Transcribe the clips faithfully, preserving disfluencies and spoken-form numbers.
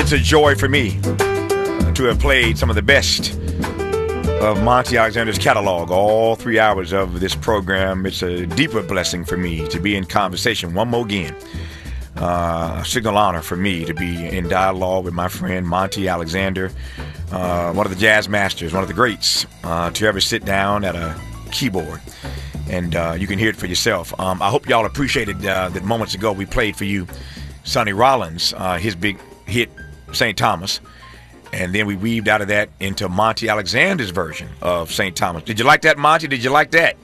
It's a joy for me uh, to have played some of the best of Monty Alexander's catalog, all three hours of this program. It's a deeper blessing for me to be in conversation one more again. Uh, a signal honor for me to be in dialogue with my friend Monty Alexander, uh, one of the jazz masters, one of the greats, uh, to ever sit down at a keyboard. And uh, you can hear it for yourself. Um, I hope y'all appreciated uh, that moments ago we played for you Sonny Rollins, uh, his big hit, Saint Thomas. And then we weaved out of that into Monty Alexander's version of Saint Thomas. Did you like that, Monty? Did you like that?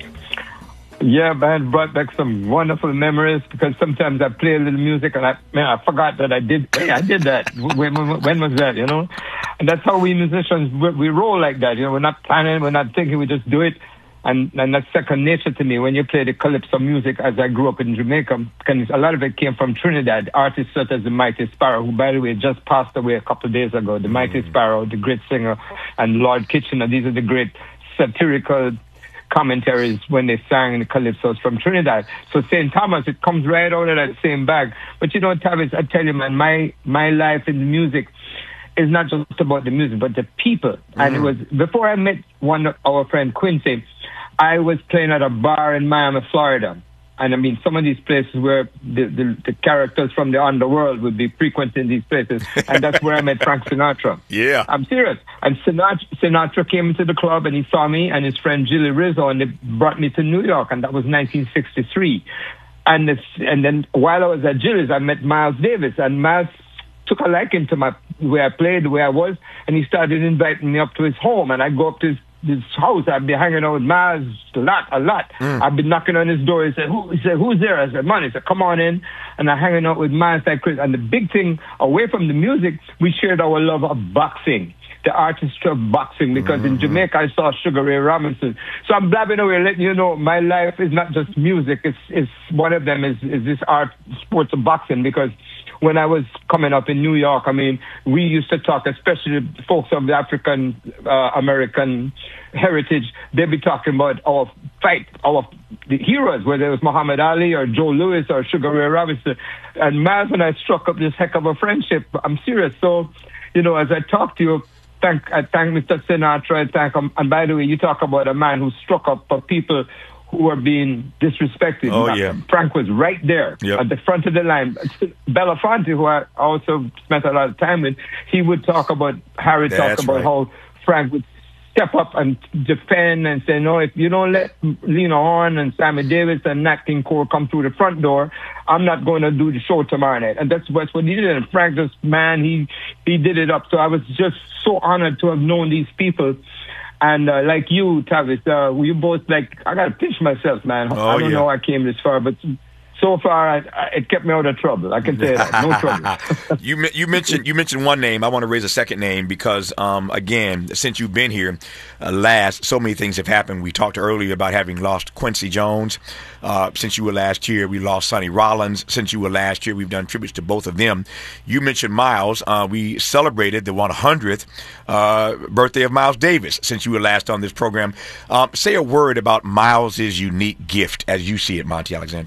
Yeah, man, brought back some wonderful memories because sometimes I play a little music and I, man, I forgot that I did. Hey, I did that. When, when, when was that? You know, and that's how we musicians we, we roll like that. You know, we're not planning, we're not thinking, we just do it. And, and that's second nature to me. When you play the calypso music, as I grew up in Jamaica, and a lot of it came from Trinidad. Artists such as the Mighty Sparrow, who, by the way, just passed away a couple of days ago. The Mighty Sparrow, the great singer, and Lord Kitchener. These are the great satirical commentaries when they sang the calypsos from Trinidad. So Saint Thomas, it comes right out of that same bag. But you know, Tavis, I tell you, man, my my life in music is not just about the music, but the people. Mm. And it was before I met one our friend Quincy, I was playing at a bar in Miami, Florida. And I mean, some of these places where the, the, the characters from the underworld would be frequenting these places. And that's where I met Frank Sinatra. Yeah. I'm serious. And Sinatra, Sinatra came into the club and he saw me and his friend Jilly Rizzo, and they brought me to New York. And that was nineteen sixty-three. And, this, and then while I was at Jilly's, I met Miles Davis. And Miles took a liking to my, the way I played, the way I was. And he started inviting me up to his home. And I go up to his this house. I'd be hanging out with Miles a lot, a lot. Mm. I'd be knocking on his door. He said, Who? He said, who's there? I said, man. He said, come on in. And I'm hanging out with Miles like Chris. And the big thing, away from the music, we shared our love of boxing, the artistry of boxing, because mm-hmm. in Jamaica I saw Sugar Ray Robinson. So I'm blabbing away, letting you know my life is not just music. It's, it's one of them is, is this art, sports of boxing, because when I was coming up in New York, I mean, we used to talk, especially folks of the African uh, American heritage, they'd be talking about our fight, our the heroes, whether it was Muhammad Ali or Joe Louis or Sugar Ray Robinson. And Miles and I struck up this heck of a friendship. I'm serious. So, you know, as I talk to you, thank I thank Mister Sinatra, I thank him. And by the way, you talk about a man who struck up for people who are being disrespected. Oh, yeah. Frank was right there yep. at the front of the line. Belafonte, who I also spent a lot of time with, he would talk about, Harry That's talk about right. how Frank would step up and defend and say, no, if you don't let Lena Horne and Sammy Davis and Nat King Cole come through the front door, I'm not going to do the show tomorrow night. And that's, that's what he did. And Frank, just, man, he, he did it up. So I was just so honored to have known these people. And uh, like you, Tavis, uh, you both, like, I got to pinch myself, man. Oh, I don't yeah. know how I came this far, but so far, I, I, it kept me out of trouble. I can tell you that. No trouble. you you mentioned you mentioned one name. I want to raise a second name because, um, again, since you've been here uh, last, so many things have happened. We talked earlier about having lost Quincy Jones. Uh, since you were last year, we lost Sonny Rollins. Since you were last year, we've done tributes to both of them. You mentioned Miles. Uh, we celebrated the one hundredth uh, birthday of Miles Davis since you were last on this program. Um, say a word about Miles's unique gift as you see it, Monty Alexander.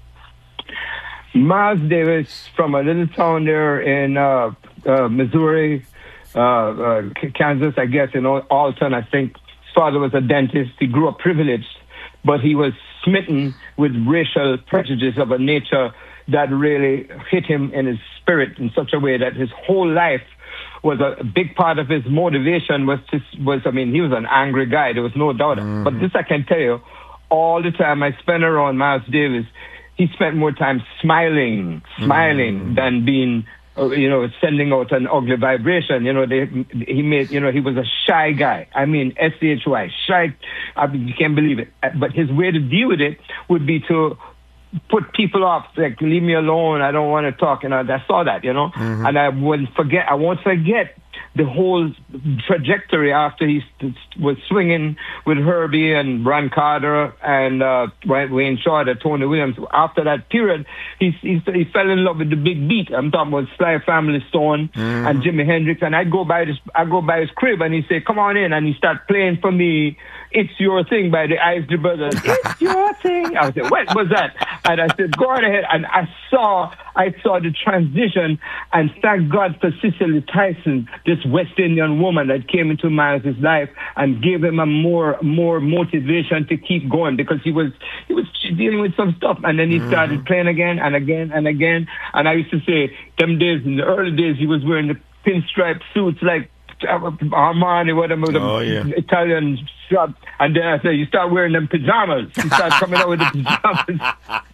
Miles Davis, from a little town there in uh, uh, Missouri, uh, uh, Kansas, I guess, in Alton, I think. His father was a dentist. He grew up privileged, but he was smitten with racial prejudice of a nature that really hit him in his spirit in such a way that his whole life was a big part of his motivation was just, was, I mean, he was an angry guy. There was no doubt. Mm-hmm. But this I can tell you, all the time I spent around Miles Davis, he spent more time smiling, smiling mm. than being, uh, you know, sending out an ugly vibration. You know, they, he made, you know, he was a shy guy. I mean, S H Y, shy. I mean, you can't believe it. But his way to deal with it would be to put people off, like, leave me alone. I don't want to talk. And I, I saw that, you know, mm-hmm. and I wouldn't forget, I won't forget the whole trajectory after he was swinging with Herbie and Ron Carter and uh, Wayne Shorter, Tony Williams. After that period, he, he he fell in love with the big beat. I'm talking about Sly Family Stone mm. and Jimi Hendrix. And I'd go by this, I go by his crib and he'd say, "Come on in," and he start playing for me "It's Your Thing" by the Isley Brothers. It's your thing. I said, "What was that?" And I said, go on ahead. And I saw, I saw the transition, and thank God for Cicely Tyson, this West Indian woman that came into Miles' life and gave him a more, more motivation to keep going, because he was, he was dealing with some stuff. And then he mm-hmm. started playing again and again and again. And I used to say, them days, in the early days, he was wearing the pinstripe suits like Armani, whatever, the oh, yeah. Italian shop. And then I said, you start wearing them pajamas. You start coming out with the pajamas.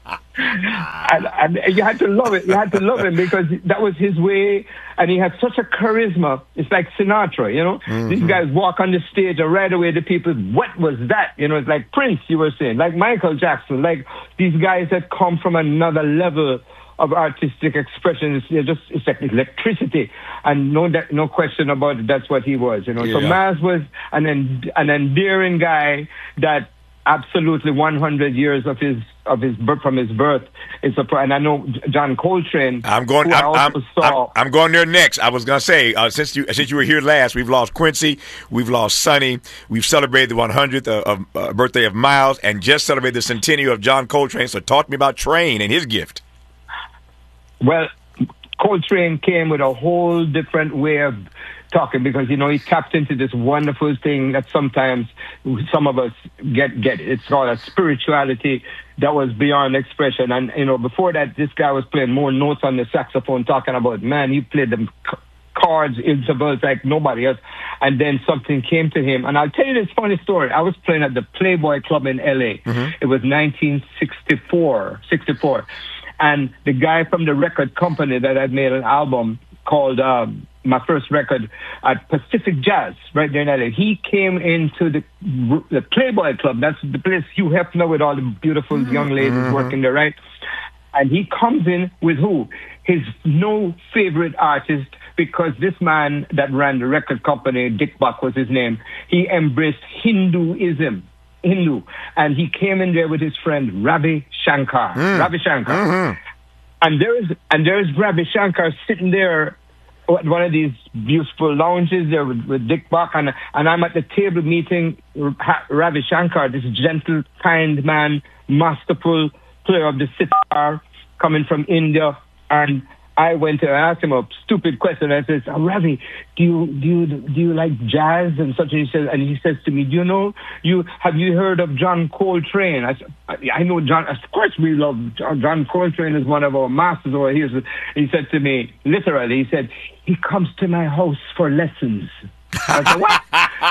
and, and you had to love it. You had to love him because that was his way. And he had such a charisma. It's like Sinatra, you know? Mm-hmm. These guys walk on the stage and right away the people, what was that? You know, it's like Prince, you were saying, like Michael Jackson, like these guys that come from another level of artistic expression. It's just, it's like electricity, and no no question about it, that's what he was, you know. Yeah. So Miles was an an endearing guy that absolutely one hundred years of his of his from his birth is a, and I know John Coltrane. I'm going. I'm, I'm, I'm, I'm going there next. I was going to say uh, since you since you were here last, we've lost Quincy, we've lost Sonny, we've celebrated the one hundredth of, of uh, birthday of Miles, and just celebrated the centennial of John Coltrane. So talk to me about Train and his gift. Well, Coltrane came with a whole different way of talking, because, you know, he tapped into this wonderful thing that sometimes some of us get get. It's called a spirituality that was beyond expression. And, you know, before that, this guy was playing more notes on the saxophone, talking about, man, he played them c- chords, intervals like nobody else. And then something came to him. And I'll tell you this funny story. I was playing at the Playboy Club in L A. Mm-hmm. It was nineteen sixty-four, sixty-four. And the guy from the record company that had made an album called um, my first record at Pacific Jazz, right there in L A, he came into the the Playboy Club. That's the place Hugh Hefner with all the beautiful mm-hmm. young ladies mm-hmm. working there, right? And he comes in with who? His no favorite artist, because this man that ran the record company, Dick Buck was his name, he embraced Hinduism. Hindu, and he came in there with his friend Ravi Shankar. Mm. Ravi Shankar, mm-hmm. and there is and there is Ravi Shankar sitting there at one of these beautiful lounges there with, with Dick Buck, and and I'm at the table meeting Ravi Shankar, this gentle, kind man, masterful player of the sitar, coming from India, and I went to ask him a stupid question. I said, oh, Ravi, do you do you do you like jazz and such? And he says, and he says to me, do you know you have you heard of John Coltrane? I said, I know John. Of course, we love John. John Coltrane is one of our masters over here. He said to me, literally, he said, he comes to my house for lessons. I said, what?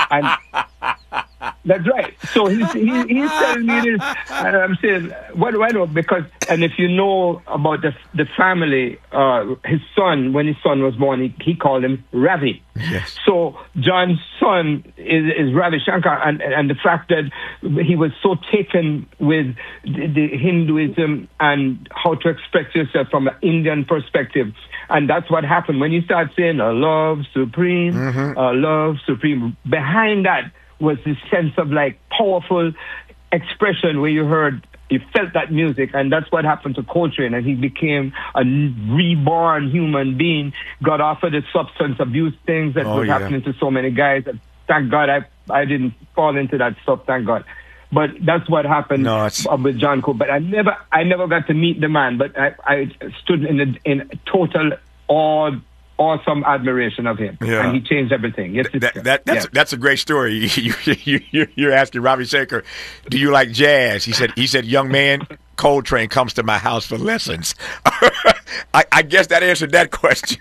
And that's right. So he's, he, he's telling me this, and I'm saying, what do I know? Because, and if you know about the the family, uh, his son, when his son was born, he, he called him Ravi. Yes. So John's son is, is Ravi Shankar, and, and the fact that he was so taken with the, the Hinduism and how to express yourself from an Indian perspective. And that's what happened when you start saying, a love supreme, mm-hmm. a love supreme. Behind that was this sense of like powerful expression where you heard, you felt that music, and that's what happened to Coltrane, and he became a reborn human being, got off of the substance abuse things that oh, was yeah. happening to so many guys. And thank God I I didn't fall into that stuff, thank God. But that's what happened no, with John Cole. But I never, I never got to meet the man. But I, I stood in a, in total awe, awesome admiration of him, yeah. and he changed everything. Yes, that, that, that's yeah. that's a great story. You, you, you, you're asking Ravi Shankar, do you like jazz? He said, he said, young man, Coltrane comes to my house for lessons. I, I guess that answered that question.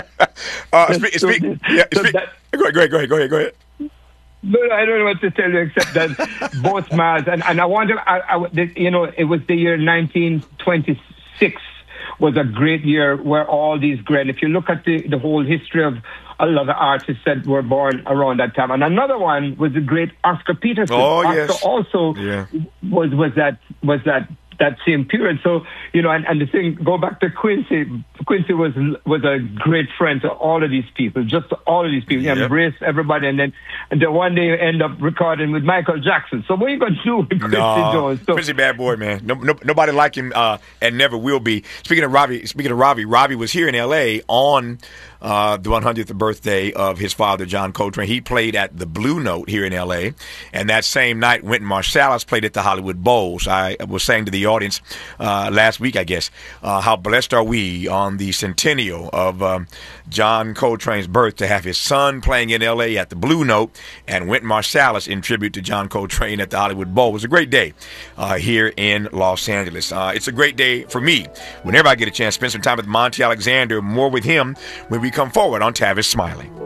uh, speak, so, speak, yeah, so speak, that, go ahead, go ahead, go ahead, go ahead, go ahead. No, I don't know what to tell you except that both Miles and, and I want to, I, I, you know, it was the year nineteen twenty-six was a great year where all these great, if you look at the, the whole history of a lot of artists that were born around that time. And another one was the great Oscar Peterson. Oh, Oscar yes. also yeah. was, was that, was that, that same period. So, you know, and, and the thing, go back to Quincy. Quincy was was a great friend to all of these people, just all of these people. He yep. embraced everybody. And then and then one day you end up recording with Michael Jackson. So what are you going to do with Quincy no, Jones? So, Quincy bad boy, man. No, no, nobody like him uh, and never will be. Speaking of Ravi, speaking of Ravi, Ravi was here in L A on uh, the one hundredth birthday of his father, John Coltrane. He played at the Blue Note here in L A. And that same night, Wynton Marsalis played at the Hollywood Bowl. So I was saying to the the audience uh, last week, I guess. Uh, how blessed are we on the centennial of um, John Coltrane's birth to have his son playing in L A at the Blue Note and Wynton Marsalis in tribute to John Coltrane at the Hollywood Bowl. It was a great day uh, here in Los Angeles. Uh, it's a great day for me whenever I get a chance to spend some time with Monty Alexander, more with him when we come forward on Tavis Smiley.